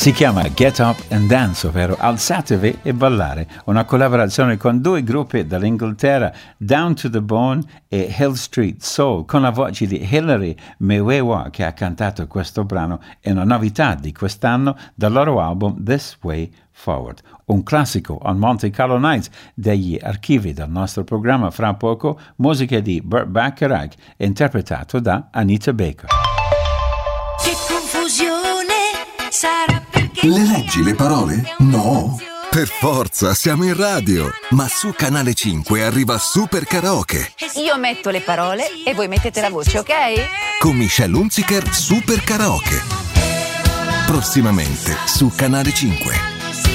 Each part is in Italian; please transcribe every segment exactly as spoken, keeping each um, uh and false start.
Si chiama Get Up and Dance, ovvero alzatevi e ballare, una collaborazione con due gruppi dall'Inghilterra, Down to the Bone e Hill Street Soul, con la voce di Hilary Mewewa che ha cantato questo brano. È una novità di quest'anno dal loro album This Way Forward, un classico on Monte Carlo Nights degli archivi del nostro programma. Fra poco musica di Burt Bacharach interpretato da Anita Baker. Che confusione sarà perché... Le leggi le parole? No! Per forza, siamo in radio! Ma su Canale cinque arriva Super Karaoke. Io metto le parole e voi mettete la voce, ok? Con Michelle Hunziker, Super Karaoke. Prossimamente su Canale cinque.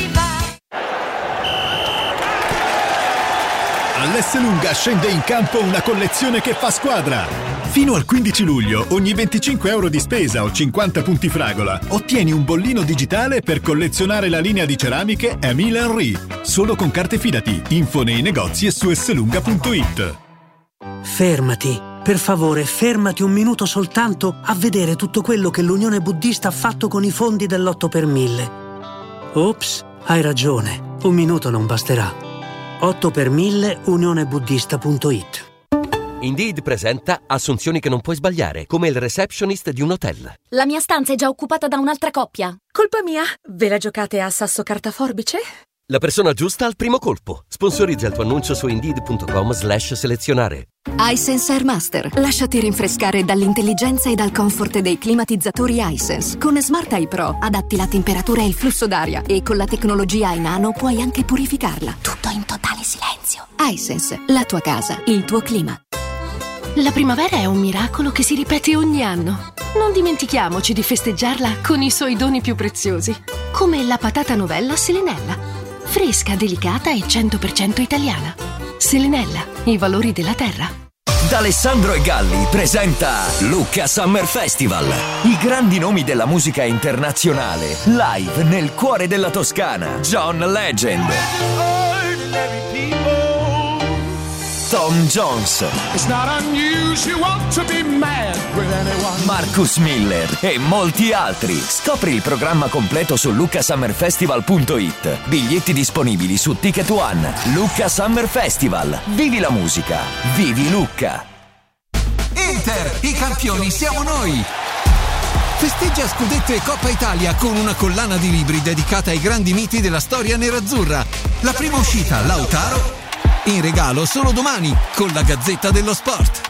All'Esselunga scende in campo una collezione che fa squadra. Fino al quindici luglio, ogni venticinque euro di spesa o cinquanta punti fragola, ottieni un bollino digitale per collezionare la linea di ceramiche Emile Henry. Solo con carte Fidati. Info nei negozi e su esselunga punto it. Fermati, per favore, fermati un minuto soltanto a vedere tutto quello che l'Unione Buddista ha fatto con i fondi dell'otto per mille. Ops, hai ragione, un minuto non basterà. otto per mille unione buddista punto it. Indeed presenta assunzioni che non puoi sbagliare, come il receptionist di un hotel. La mia stanza è già occupata da un'altra coppia. Colpa mia? Ve la giocate a sasso carta forbice? La persona giusta al primo colpo. Sponsorizza il tuo annuncio su indeed punto com slash selezionare. iSense Airmaster. Lasciati rinfrescare dall'intelligenza e dal comfort dei climatizzatori iSense. Con Smart Eye Pro adatti la temperatura e il flusso d'aria e con la tecnologia i nano puoi anche purificarla. Tutto in totale silenzio. iSense, la tua casa, il tuo clima. La primavera è un miracolo che si ripete ogni anno. Non dimentichiamoci di festeggiarla con i suoi doni più preziosi, come la patata novella Selenella. Fresca, delicata e cento per cento italiana. Selenella, i valori della terra. D'Alessandro e Galli presenta Lucca Summer Festival. I grandi nomi della musica internazionale, live nel cuore della Toscana. John Legend, Tom Jones, Marcus Miller e molti altri. Scopri il programma completo su lucca summer festival punto it. Biglietti disponibili su Ticket One. Lucca Summer Festival. Vivi la musica. Vivi Lucca. Inter, i campioni siamo noi! Festeggia Scudetto e Coppa Italia con una collana di libri dedicata ai grandi miti della storia nerazzurra. La prima uscita, Lautaro, in regalo solo domani con la Gazzetta dello Sport.